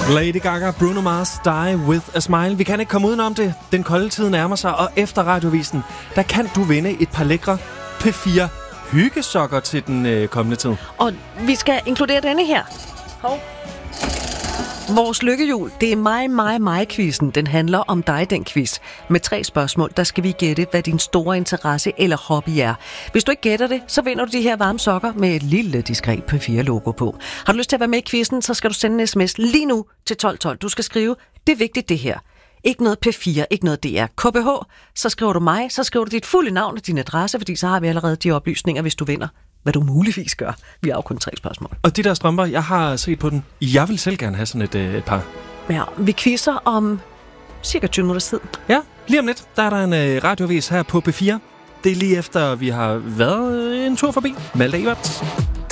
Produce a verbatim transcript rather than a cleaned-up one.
Lady Gaga, Bruno Mars, Die With A Smile. Vi kan ikke komme udenom det. Den kolde tid nærmer sig, og efter radiovisen, der kan du vinde et par lækre P fire hyggesokker til den øh, kommende tid. Og vi skal inkludere denne her. Hov. Vores lykkehjul, det er mig, mig, mig-quizzen. Den handler om dig, den quiz. Med tre spørgsmål, der skal vi gætte, hvad din store interesse eller hobby er. Hvis du ikke gætter det, så vinder du de her varme sokker med et lille diskret P fire logo på. Har du lyst til at være med i quizzen, så skal du sende en sms lige nu til tolv tolv. Du skal skrive, det er vigtigt det her. Ikke noget P fire, ikke noget D R. K B H, så skriver du mig, så skriver du dit fulde navn og din adresse, fordi så har vi allerede de oplysninger, hvis du vinder. Hvad du muligvis gør. Vi har jo kun tre spørgsmål. Og de der strømper, jeg har set på den. Jeg vil selv gerne have sådan et, et par. Ja, vi quizzer om cirka tyve minutters tid. Ja, lige om lidt, der er der en øh, radiovis her på P fire. Det er lige efter, vi har været en tur forbi Malte Ebert.